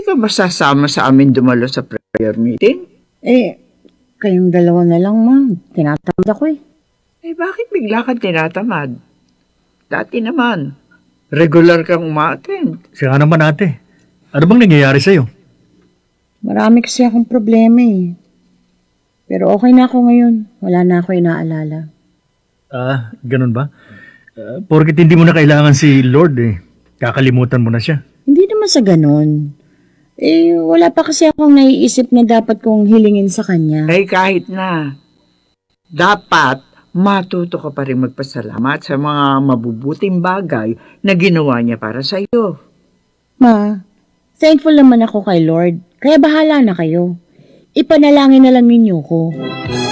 ka ba sasama sa amin dumalo sa prayer meeting? Kayong dalawa na lang, ma. Tinatamad ako eh. Bakit bigla kang tinatamad? Dati naman, regular kang umaattend. Siya nga naman ate. Ano bang nangyayari sa'yo? Marami kasi akong problema eh. Pero okay na ako ngayon. Wala na ako inaalala. Ganun ba? Porket hindi mo na kailangan si Lord kakalimutan mo na siya. Hindi naman sa ganun. Wala pa kasi akong naiisip na dapat kong hilingin sa kanya. Kahit na, dapat matuto ka pa rin magpasalamat sa mga mabubuting bagay na ginawa niya para sa iyo. Ma, thankful naman ako kay Lord. Kaya bahala na kayo. Ipanalangin na lang ninyo ko.